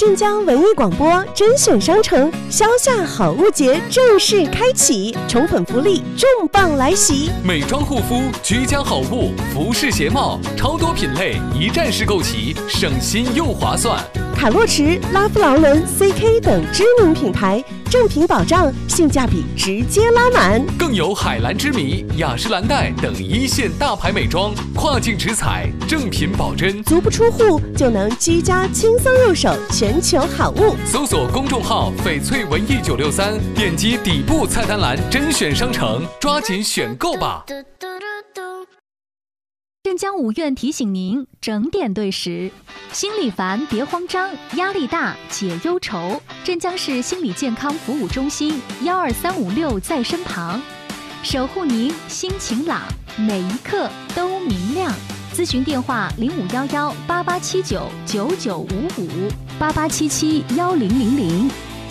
镇江文艺广播甄选商城销夏好物节正式开启，宠粉福利重磅来袭！ 美妆护肤、居家好物、服饰鞋帽，超多品类一站式购齐，省心又划算。 卡洛驰、拉夫劳伦、CK 等知名品牌，正品保障，性价比直接拉满。 更有海蓝之谜、雅诗兰黛等一线大牌美妆，跨境直采，正品保真， 足不出户就能居家轻松入手全球好物。 搜索公众号翡翠文艺963，点击底部菜单栏甄选商城，抓紧选购吧。 镇江五院提醒您整点对时，心里烦别慌张，压力大解忧愁。镇江市心理健康服务中心12356在身旁，守护您心晴朗，每一刻都明亮。咨询电话05118879995588771000。